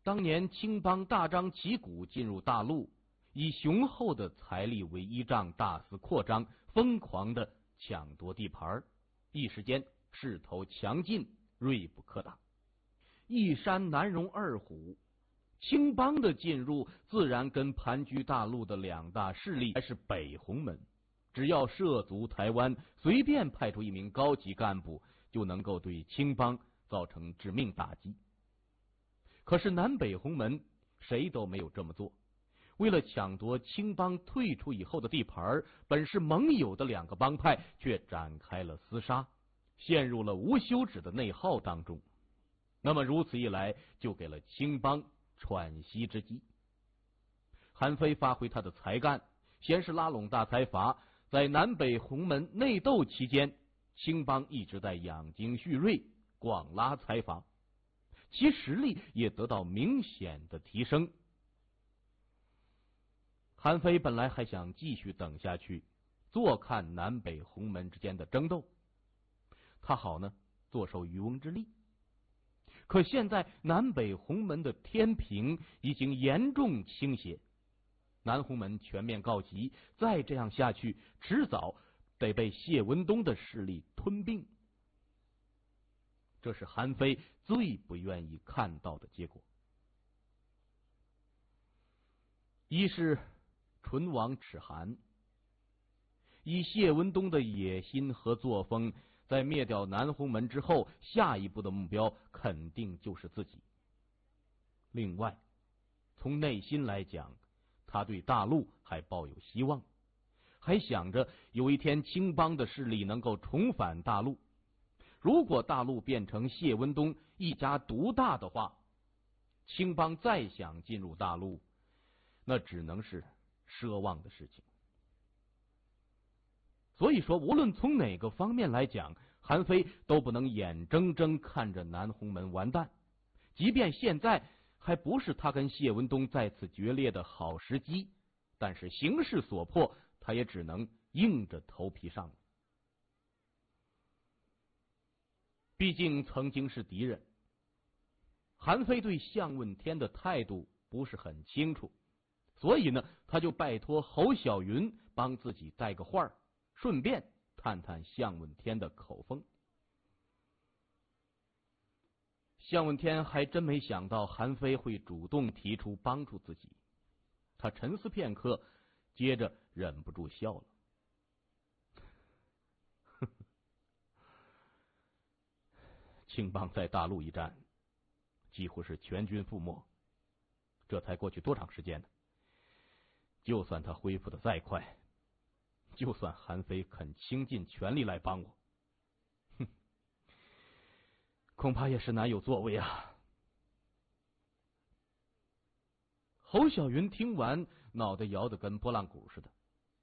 当年青帮大张旗鼓进入大陆，以雄厚的财力为依仗，大肆扩张，疯狂的抢夺地盘，一时间势头强劲，锐不可挡。一山难容二虎，青帮的进入自然跟盘踞大陆的两大势力还是北洪门，只要涉足台湾，随便派出一名高级干部，就能够对青帮造成致命打击。可是南北洪门谁都没有这么做，为了抢夺青帮退出以后的地盘，本是盟友的两个帮派却展开了厮杀，陷入了无休止的内耗当中。那么如此一来，就给了青帮喘息之机。韩非发挥他的才干，先是拉拢大财阀，在南北洪门内斗期间，青帮一直在养精蓄锐，广拉财阀，其实力也得到明显的提升。韩非本来还想继续等下去，坐看南北洪门之间的争斗，他好呢坐收渔翁之利。可现在南北洪门的天平已经严重倾斜，南洪门全面告急，再这样下去，迟早得被谢文东的势力吞并。这是韩非最不愿意看到的结果。一是唇亡齿寒，以谢文东的野心和作风，在灭掉南洪门之后，下一步的目标肯定就是自己。另外，从内心来讲，他对大陆还抱有希望，还想着有一天青帮的势力能够重返大陆。如果大陆变成谢文东一家独大的话，青帮再想进入大陆，那只能是奢望的事情。所以说，无论从哪个方面来讲，韩非都不能眼睁睁看着南洪门完蛋。即便现在还不是他跟谢文东再次决裂的好时机，但是形势所迫，他也只能硬着头皮上了。毕竟曾经是敌人，韩非对项问天的态度不是很清楚，所以呢，他就拜托侯小云帮自己带个话，顺便探探项问天的口风。项问天还真没想到韩非会主动提出帮助自己，他沉思片刻，接着忍不住笑了。青帮在大陆一战几乎是全军覆没，这才过去多长时间呢？就算他恢复的再快，就算韩非肯倾尽全力来帮我，恐怕也是难有作为啊。侯小云听完，脑袋摇得跟拨浪鼓似的。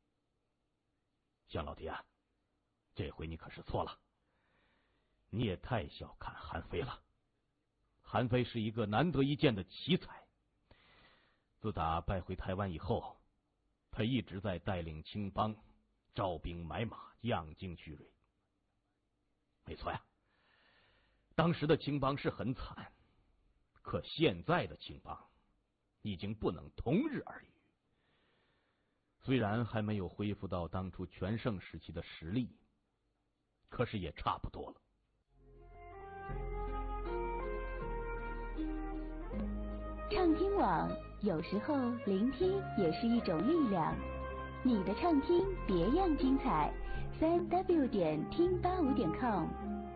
向老弟啊，这回你可是错了，你也太小看韩非了。韩非是一个难得一见的奇才，自打败回台湾以后，他一直在带领青帮招兵买马，养精蓄锐。没错呀，当时的青帮是很惨，可现在的青帮已经不能同日而语。虽然还没有恢复到当初全盛时期的实力，可是也差不多了。 畅听网，有时候聆听也是一种力量。你的畅听别样精彩，3w 点听85.com。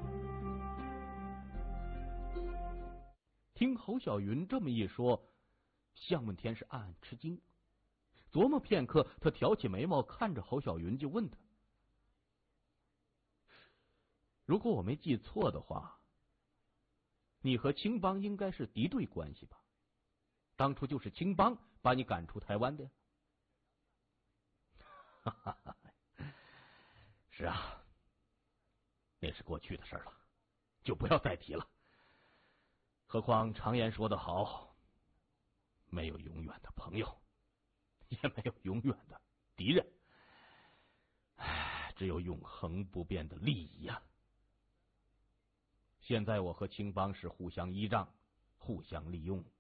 听侯小云这么一说，项问天是暗暗吃惊，琢磨片刻，他挑起眉毛看着侯小云就问他：如果我没记错的话，你和青帮应该是敌对关系吧？当初就是青帮把你赶出台湾的呀？是啊，那是过去的事了，就不要再提了。何况常言说得好，没有永远的朋友，也没有永远的敌人，只有永恒不变的利益呀。现在我和青帮是互相依仗，互相利用，